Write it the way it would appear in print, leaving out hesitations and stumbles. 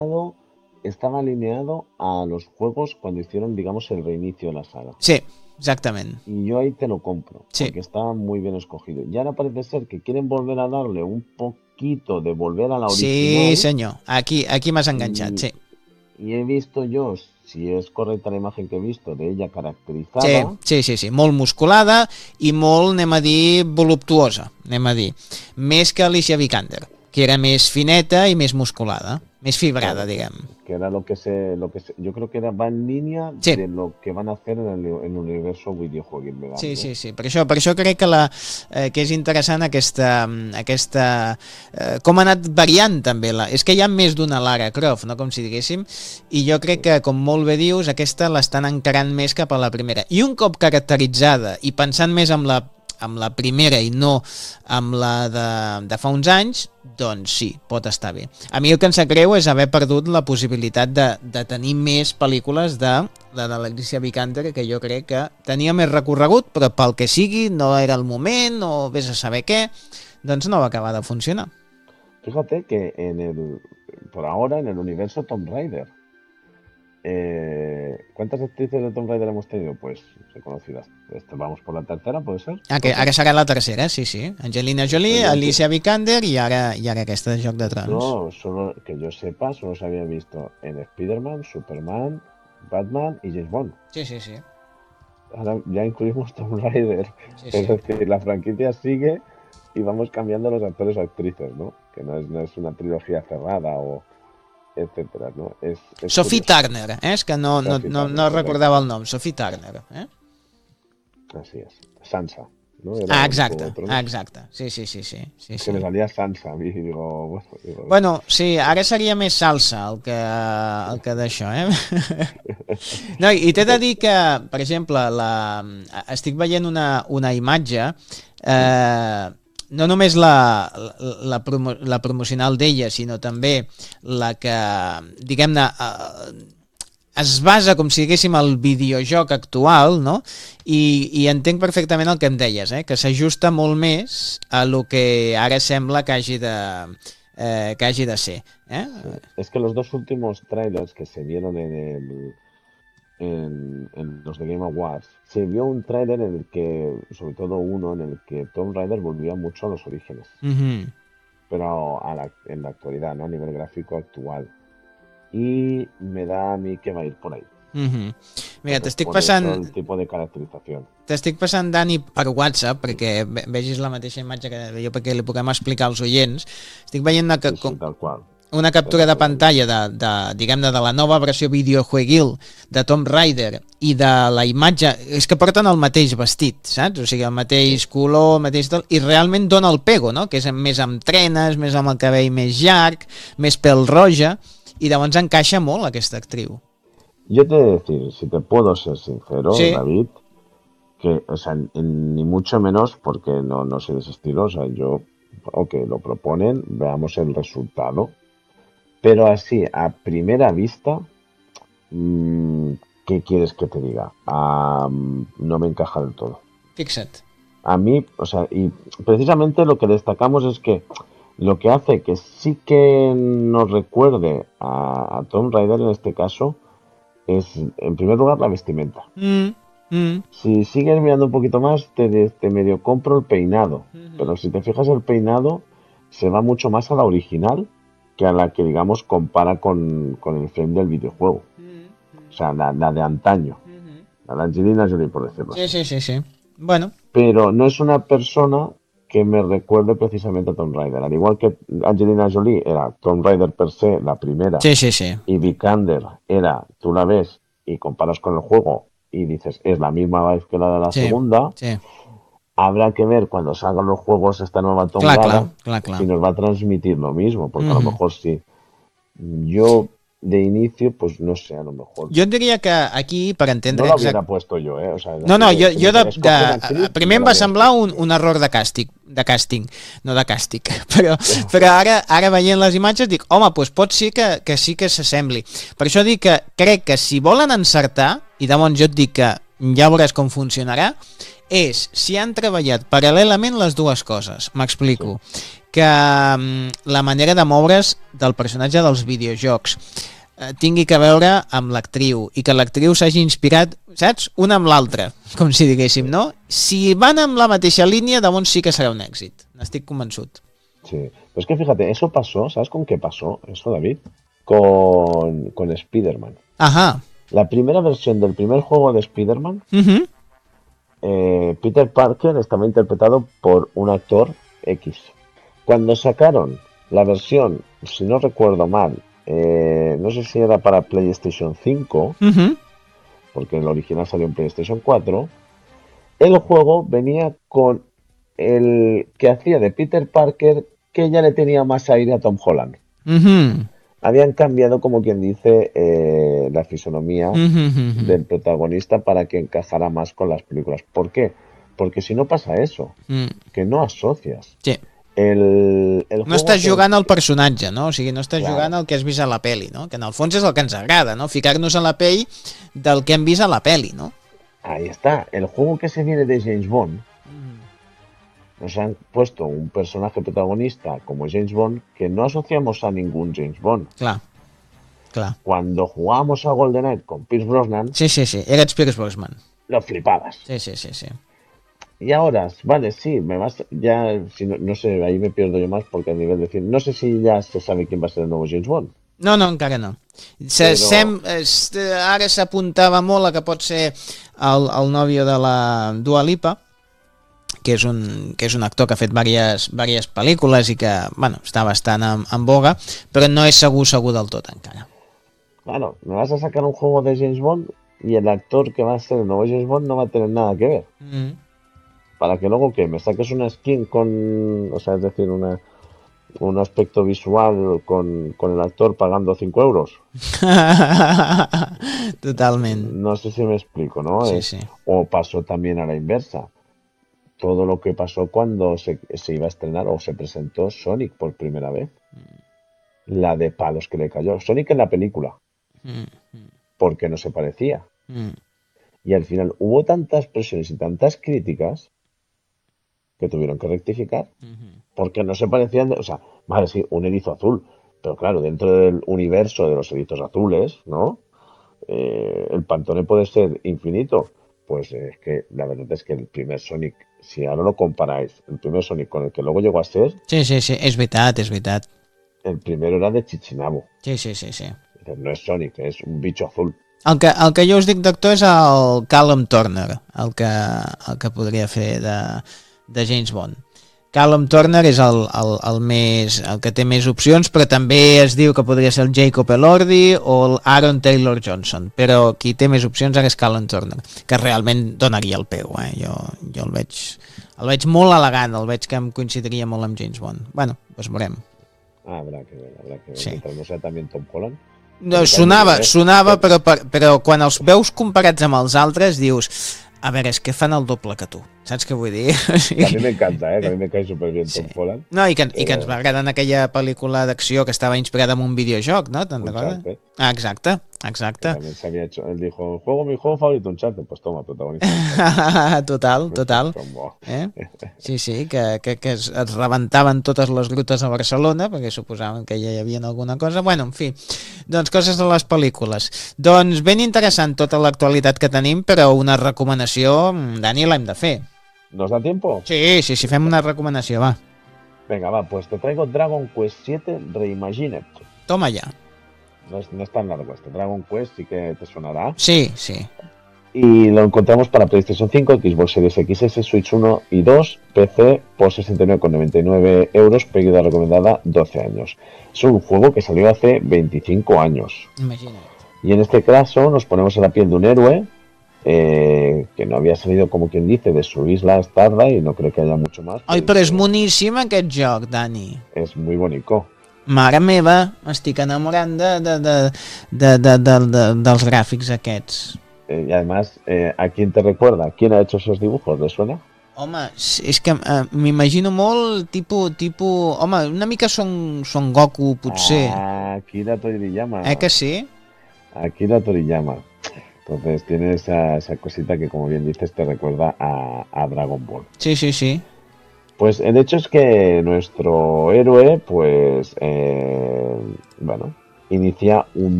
estaba alineado a los juegos cuando hicieron, digamos, el reinicio de la saga. Sí, exactament. Y yo ahí te lo compro, Sí, porque estaba muy bien escogido. Y ahora parece ser que quieren volver a darle un poquito de volver a la sí original. senyor. Aquí m'has enganxat, Y, sí. y he visto yo, si es correcta la imagen que he visto de ella Sí, caracterizada. sí, sí, sí, molt musculada i molt, anem a dir, voluptuosa, anem a dir. Més que Alicia Vikander, que era més fineta i més musculada, més fibrada, Claro, diguem. que era yo creo que va en línea Sí, de lo que van a hacer en el universo videojuego, me da a sí, mí, ¿eh? sí, sí. Per això crec que és interessant com ha anat variant també. És que hi ha més d'una Lara Croft, no? Com si diguéssim, i jo crec que, com molt bé dius, aquesta l'estan encarant més cap a la primera. I un cop caracteritzada i pensant més amb la primera i no amb la de fa uns anys, doncs sí, pot estar bé. A mi el que em sap greu és haver perdut la possibilitat de tenir més pel·lícules de la de l'Alicia Vikander, que jo crec que tenia més recorregut, però pel que sigui no era el moment o vés a saber què, doncs no va acabar de funcionar. Fíjate que por ahora, en el universo Tomb Raider, ¿cuántas actrices de Tomb Raider hemos tenido? Pues reconocidas. Vamos por la tercera, ¿puede ser? Totes. Ara serà la tercera, sí, sí. Angelina Jolie, Yo, Alicia Vikander i ara aquesta de Joc de Trons. yo solo que yo sepa, solo se había visto en Spider-Man, Superman, Batman y James Bond. Sí, sí, sí. Ahora ya incluimos Tomb Raider. Sí, Es sí. decir, la franquicia sigue y vamos cambiando los actores o actrices, ¿no? Que no es una trilogía cerrada o etcétera, ¿no? Es Sophie curioso. Turner, és que Sophie Turner, no correcto. recordava el nom. Sophie Turner, eh? Así es. Sansa, ¿no? Ah, Era en Juego de exacte, Tronos. exacte. Sí, sí, sí, sí, sí, Que me sí. salía Sansa a mí y digo, Bueno, sí, ara seria més salsa el que d'això, eh? No, i t'he de dir que, per exemple, estic veient una imatge, no només la promocional d'ella, sinó també la que, diguem-ne, es basa com si diguéssim el videojoc actual, no? I entenc perfectament el que em deies, que s'ajusta molt més a lo que ara sembla que hagi de ser. sí. Es que los dos últimos trailers que se vieron en los de Game Awards, se vio un trailer en el que, sobre todo uno, en el que Tomb Raider volvía mucho a los orígenes, Mhm. pero en la actualidad, ¿no? A nivel gráfico actual. Y me da a mí que va a ir por ahí. Mhm. Mira, Entonces, por eso el tipo de caracterización. t'estic passant, Dani, per WhatsApp, perquè vegis la mateixa imatge que jo, perquè li puguem explicar als oients. Estic veient Sí, sí, tal cual. una captura de pantalla diguem-ne, de la nova versió videojueguil de Tomb Raider i de la imatge, és que porten el mateix vestit, saps? O sigui, el mateix color, el mateix tot, i realment dona el pego, no? Que és més amb trenes, més amb el cabell més llarg, més pèl roja, i llavors encaixa molt aquesta actriu. Yo te he de decir, si te puedo ser sincero, Sí, David, que, o sea, ni mucho menos porque no soy de ese estilo, o sea, yo, ok, lo proponen, veamos el resultado, pero así, a primera vista, mm, ¿qué quieres que te diga? No me encaja del todo. fixa't. A mí, o sea, y precisamente lo que destacamos es que lo que hace que sí que nos recuerde a Tomb Raider en este caso es, en primer lugar, la vestimenta. Si sigues mirando un poquito más, te medio compro el peinado. Pero si te fijas, el peinado se va mucho más a la original que a la que, digamos, compara con el frame del videojuego. O sea, la de antaño. La de Angelina Jolie, por decirlo Sí, así. sí, sí, sí. Bueno, Pero no es una persona que me recuerde precisamente a Tomb Raider. Al igual que Angelina Jolie era Tomb Raider per se, la primera, sí, sí, sí. y Vikander era, tú la ves y comparas con el juego y dices, es la misma vez que la de la Sí, segunda. sí. Habrá que ver cuando salgan los juegos esta nueva Tomb Clar, Raider clar, clar. si nos va a transmitir lo mismo, porque a lo Mhm. mejor sí. Yo de inicio, pues no sé, a lo mejor Jo et diria que aquí, per entendre no la hubiera puesto yo, ¿eh? O sea, es No, decir, jo si me dijeras, escoge una actriz, primer no em la va hubiera semblar escogido. un error de càsting, no de càstig, però ara veient les imatges dic, home, doncs pot ser que sí que s'assembli. Per això dic que crec que si volen encertar, i llavors jo et dic que ja veuràs com funcionarà, és si han treballat paral·lelament les dues coses, m'explico. que la manera de moure's del personatge dels videojocs tingui que veure amb l'actriu i que l'actriu s'hagi inspirat, saps? Una amb l'altra, com si diguéssim, ¿no? Si van amb la mateixa línia, llavors sí que serà un èxit. N'estic convençut. Sí, pero es que fíjate, eso pasó, ¿sabes con qué pasó eso, David? Con Spider-Man. Ajá. La primera versión del primer juego de Spider-Man, Peter Parker estaba interpretado por un actor X. Cuando sacaron la versión, si no recuerdo mal, no sé si era para PlayStation 5, porque el original salió en PlayStation 4, el juego venía con el que hacía de Peter Parker, que ya le tenía más aire a Tom Holland. Habían cambiado, como quien dice, la fisonomía del protagonista para que encajara más con las películas. ¿Por qué? Porque si no pasa eso, que no asocias. Sí. No estàs jugant al personatge, no? O sigui, no estàs jugant al que has vist a la peli, no? Que en el fons és el que ens agrada, no? Ficar-nos a la pell del que hem vist a la peli, no? Ahí está. El juego que se viene de James Bond, nos han puesto un personaje protagonista como James Bond que no asociamos a ningún James Bond. Clar. Cuando jugábamos a GoldenEye con Pierce Brosnan... Sí, eres Pierce Brosnan. Lo flipabas. Sí. Y ahora, vale, sí, ya, si no sé, ahí me pierdo yo más porque a nivel de cine, no sé si ya se sabe quién va a ser el nuevo James Bond. No, encara no. Ara s'apuntava molt a que pot ser el nòvio de la Dua Lipa, que és un actor que ha fet diverses pel·lícules i que, bueno, està bastant en boga, però no és segur del tot encara. Claro, me vas a sacar un juego de James Bond y el actor que va a ser el nuevo James Bond no va a tener nada que ver. Para que luego que me saques una skin con, o sea, es decir, un aspecto visual con el actor pagando 5 euros. Totalmente. No sé si me explico, ¿no? Sí. O pasó también a la inversa. Todo lo que pasó cuando se iba a estrenar o se presentó Sonic por primera vez. La de palos que le cayó. Sonic en la película. Porque no se parecía. Y al final hubo tantas presiones y tantas críticas que tuvieron que rectificar. Porque no se parecían, o sea, vale, sí, un erizo azul, pero claro, dentro del universo de los erizos azules, ¿no? El Pantone puede ser infinito. Pues es que la verdad es que el primer Sonic, si ahora lo comparáis, el primer Sonic con el que luego llegó a ser... Sí, és veritat. El primero era de Chichinabo. Sí. No es Sonic, es un bicho azul. El que jo us dic, doctor, és el Callum Turner, el que podria fer de James Bond. Callum Turner és el que té més opcions, però també es diu que podria ser el Jacob Elordi o el Aaron Taylor Johnson, però qui té més opcions ara és Callum Turner, que realment donaria el peu, jo el veig molt elegant, el veig que em coincidiria molt amb James Bond. Bueno, doncs veurem. Habrá que ver. Sí. No sea también Tom Holland. No, sonava, però quan els veus comparats amb els altres dius, a veure, és que fan el doble que tu, saps què vull dir? A mi m'encanta, que a mi me cae superbien Tom Holland. No, i que ens va agradar en aquella pel·lícula d'acció que estava inspirada en un videojoc, ¿no? ¿Te'n recordes? Exacte. También se había hecho, él dijo, mi juego favorito, Uncharted, pues toma, protagonista. Total. Sí, que es rebentaven totes les rutes a Barcelona, perquè suposaven que ja hi havia alguna cosa. Bueno, en fi, doncs coses de les pel·lícules. Doncs ben interessant tota l'actualitat que tenim, però una recomanació, Dani, l'hem de fer. ¿Nos da tiempo? Sí, fem una recomanació, va. Venga, va, pues te traigo Dragon Quest 7 Reimagined. Toma ya. No es tan largo este. Dragon Quest sí que te sonará. Sí. Y lo encontramos para PlayStation 5, Xbox Series XS, Switch 1 y 2, PC por 69,99 euros, pérdida recomendada 12 años. Es un juego que salió hace 25 años. Imagina. Y en este caso nos ponemos en la piel de un héroe que no había salido, como quien dice, de su isla Stardust, y no creo que haya mucho más. Ai, però és boníssim aquest joc, Dani. Es muy bonito. Mare meva, m'estic enamorant dels gràfics aquests. Y además, ¿a quién te recuerda? ¿Quién ha hecho esos dibujos? ¿Le suena? Home, és que m'imagino molt tipus... Home, una mica Son Goku, potser. Akira Toriyama. Que sí? Akira Toriyama. Entonces tiene esa cosita que, como bien dices, te recuerda a Dragon Ball. Sí. Pues el hecho es que nuestro héroe, pues, bueno, inicia un